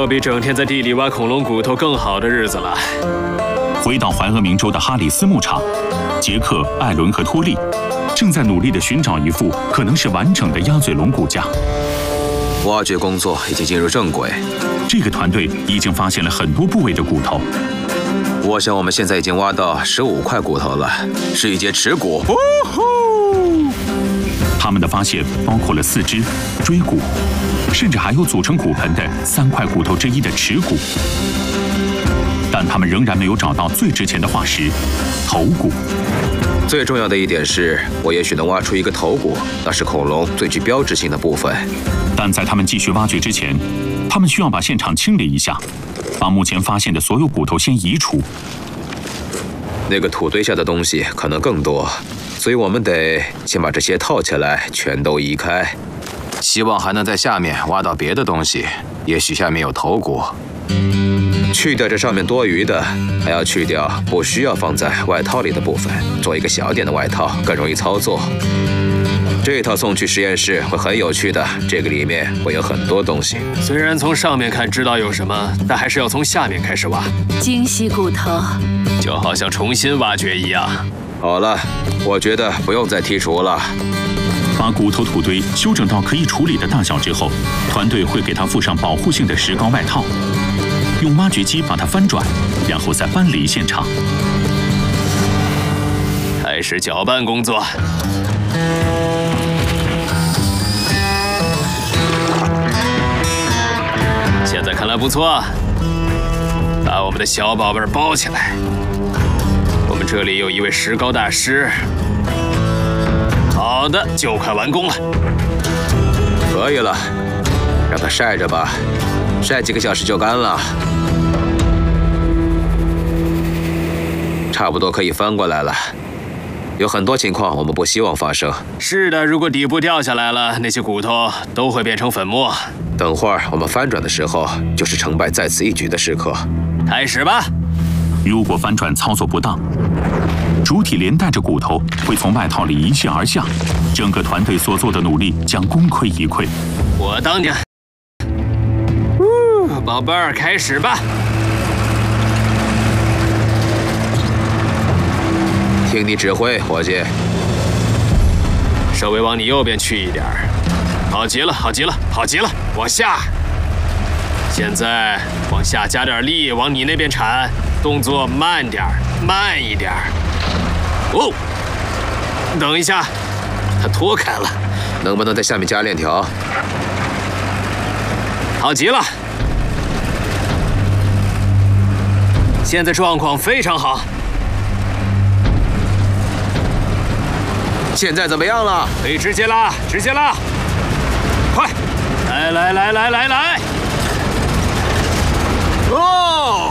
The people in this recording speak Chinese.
比整天在地里挖恐龙骨头更好的日子了。 回到怀俄明州的哈里斯牧场，杰克、艾伦和托利正在努力地寻找一副可能是完整的鸭嘴龙骨架。 挖掘工作已经进入正轨， 这个团队已经发现了很多部位的骨头。 我想我们现在已经挖到15块骨头了，是一节耻骨。 他们的发现包括了四肢、椎骨，甚至还有组成骨盆的3块骨头之一的耻骨。但他们仍然没有找到最值钱的化石——头骨。 最重要的一点是，我也许能挖出一个头骨，那是恐龙最具标志性的部分。 但在他们继续挖掘之前，他们需要把现场清理一下，把目前发现的所有骨头先移除。 那个土堆下的东西可能更多，所以我们得先把这些套起来，全都移开。希望还能在下面挖到别的东西，也许下面有头骨。去掉这上面多余的，还要去掉不需要放在外套里的部分，做一个小点的外套，更容易操作。这一套送去实验室会很有趣的，这个里面会有很多东西。 虽然从上面看知道有什么，但还是要从下面开始挖。 惊喜骨头， 就好像重新挖掘一样。 好了，我觉得不用再剔除了。 把骨头土堆修整到可以处理的大小之后，团队会给它附上保护性的石膏外套，用挖掘机把它翻转，然后再搬离现场。 开始搅拌工作。现在看来不错，把我们的小宝贝包起来。我们这里有一位石膏大师。好的，就快完工了。 可以了，让它晒着吧，晒几个小时就干了。差不多可以翻过来了。有很多情况我们不希望发生。 是的，如果底部掉下来了，那些骨头都会变成粉末。 等会儿我们翻转的时候，就是成败在此一举的时刻。 开始吧。 如果翻转操作不当，主体连带着骨头会从外套里一泻而下，整个团队所做的努力将功亏一篑。 我当家。宝贝儿，开始吧。 听你指挥，伙计。 稍微往你右边去一点。好极了，好极了，好极了，往下。现在往下加点力，往你那边铲，动作慢点，慢一点。哦，等一下，它脱开了。 能不能在下面加链条？ 好极了。现在状况非常好。 现在怎么样了？ 可以直接拉，直接拉！快，来！哦，